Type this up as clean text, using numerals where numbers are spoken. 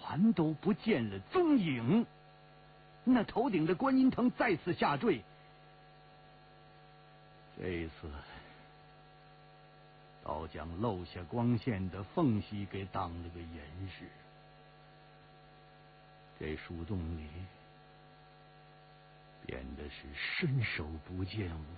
全都不见了踪影。那头顶的观音藤再次下坠，这次倒将漏下光线的缝隙给当了个严实。这树洞里变得是伸手不见五